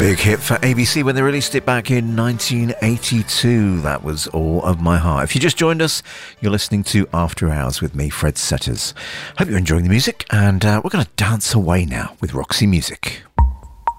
Big hit for ABC when they released it back in 1982. That was All of My Heart. If you just joined us, you're listening to After Hours with me, Fred Setters. Hope you're enjoying the music, and we're going to dance away now with Roxy Music.